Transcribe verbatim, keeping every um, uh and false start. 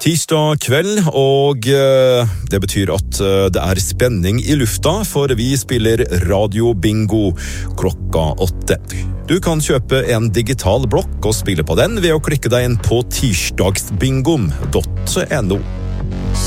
Tirsdag kveld, og eh, det betyr at eh, det er spenning i lufta, for vi spiller Radio Bingo klokka åtte. Du kan kjøpe en digital blokk og spille på den ved å klikke deg inn på tirsdagsbingom punktum no.